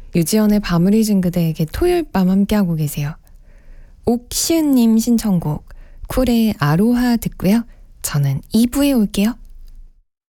유지연의 밤을 잊은 그대에게 토요일 밤 함께하고 계세요. 옥시은님 신청곡 쿨의 아로하 듣고요. 저는 2부에 올게요.